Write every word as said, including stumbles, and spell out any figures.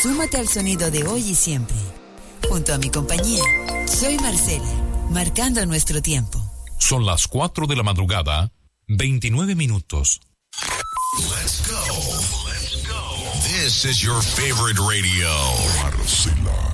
Súmate al sonido de hoy y siempre. Junto a mi compañía, soy Marcela, marcando nuestro tiempo. Son las cuatro de la madrugada, veintinueve minutos. Let's go. Let's go. This is your favorite radio. Marcela.